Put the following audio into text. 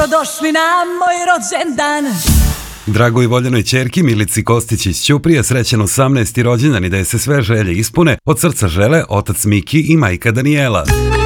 Dobrodošli na moj rođendan. Dragoj voljenoj ćerki Milici Kostić iz Ćuprije srećan 18. rođendan i da je se sve želje ispune, od srca žele otac Miki i majka Danijela.